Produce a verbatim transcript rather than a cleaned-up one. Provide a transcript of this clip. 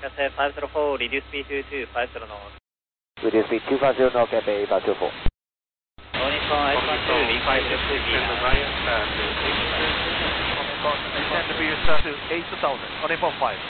Cafe five zero four, reduce speed to two five zero north. Reduce speed two five zero north, Cafe five zero four. Oniton eight one two, refive zero two B. Descend the Beer Status eight thousand, Oniton five.